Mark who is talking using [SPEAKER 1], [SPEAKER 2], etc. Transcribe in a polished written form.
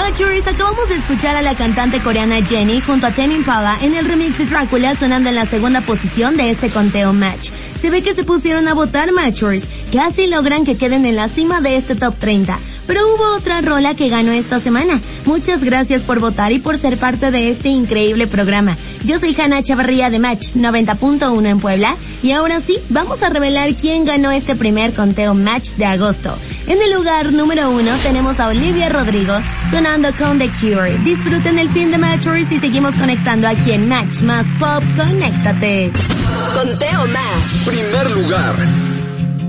[SPEAKER 1] Matchers, acabamos de escuchar a la cantante coreana Jennie junto a Tame Impala en el remix de Drácula, sonando en la segunda posición de este conteo Match. Se ve que se pusieron a votar, Matchers, casi logran que queden en la cima de este top 30. Pero hubo otra rola que ganó esta semana. Muchas gracias por votar y por ser parte de este increíble programa. Yo soy Hanna Chavarría de Match 90.1 en Puebla, y ahora sí, vamos a revelar quién ganó este primer conteo Match de agosto. En el lugar número 1 tenemos a Olivia Rodrigo sonando con The Cure. Disfruten el fin de Matchers y seguimos conectando aquí en Match Más Pop. Conéctate.
[SPEAKER 2] Conteo Match.
[SPEAKER 3] Primer lugar.